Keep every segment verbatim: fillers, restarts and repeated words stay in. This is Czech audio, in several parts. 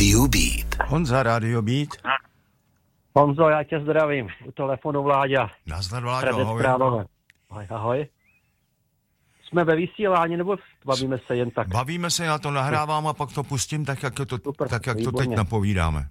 Radio Beat. Honza, Radio Beat. Honzo, já tě zdravím. U telefonu Vláďa. Nazdar, Vláďo, ahoj. Ahoj, ahoj. Jsme ve vysílání, nebo bavíme se jen tak? Bavíme se, já to nahrávám a pak to pustím tak, jak to, Super, tak, jak to teď výborně. napovídáme.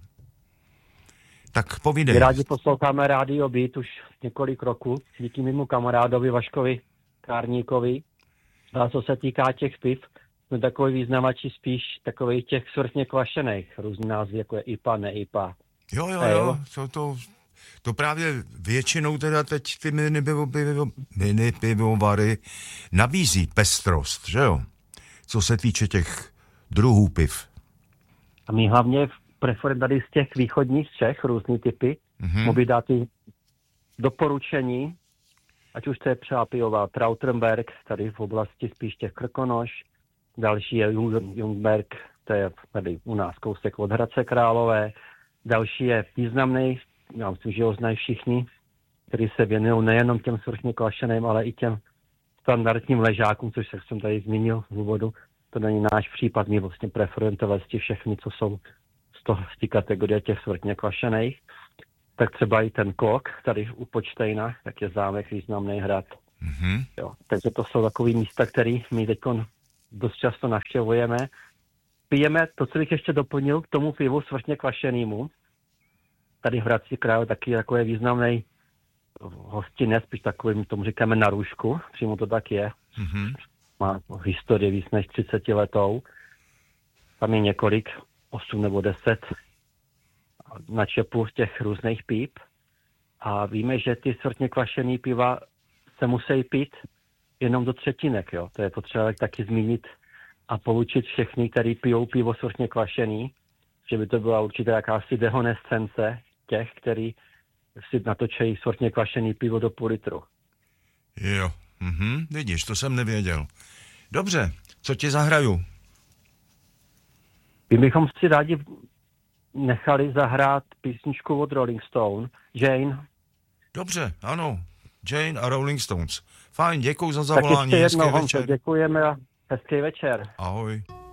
Tak povídej. My rádi posloucháme Radio Beat už několik roků, díky mému kamarádovi Vaškovi Kárníkovi. A co se týká těch piv, jsme takový významači spíš takových těch svrchně kvašených, různý názvy, jako je I P A, ne-I P A. Jo, jo, jo, to, to, to právě většinou teda teď ty mini, pivo, pivo, mini pivovary nabízí pestrost, že jo? Co se týče těch druhů piv. A my hlavně preferujeme tady z těch východních Čech různý typy, mm-hmm. mohl bych dát i doporučení, ať už to je třeba pivová Trautenberg, tady v oblasti spíš těch Krkonoš, další je Jungberg, to je tady u nás kousek od Hradce Králové, další je významný, já myslím, že ho znají všichni, který se věnují nejenom těm svrchně kvašeným, ale i těm standardním ležákům, což jsem tady zmínil v úvodu. To není náš případ, my vlastně preferujeme to vlastně všechny, co jsou z toho z té kategorie těch svrchně kvašených. Tak třeba i ten Kok, tady u Počtejna, tak je zámek, významný hrad. Mm-hmm. Jo, takže to jsou takový místa, které my teď dost často navštěvujeme. Pijeme, to, co bych ještě doplnil k tomu pivu svrchně kvašenému. Tady v Hradci Králové taky jako je významný hostinec, spíš takovým, tomu říkáme na růžku, přímo to tak je. Mm-hmm. Má historii víc než třicet letou. Tam je několik, osm nebo deset načepů z těch různých píp. A víme, že ty svrchně kvašený piva se musí pít jenom do třetinek, jo. To je potřeba taky zmínit a poučit všechny, kteří pijou pivo svrchně kvašený, že by to byla určitá jakási dehonescence těch, kteří si natočejí svrchně kvašený pivo do půl litru. Jo, mhm, vidíš, to jsem nevěděl. Dobře, co ti zahraju? My bychom si rádi nechali zahrát písničku od Rolling Stone, Jane. Dobře, ano, Jane a Rolling Stones. Fajn, děkuji za zavolání. Tak ještě jednou, Honzo, děkujeme a hezký večer. Ahoj.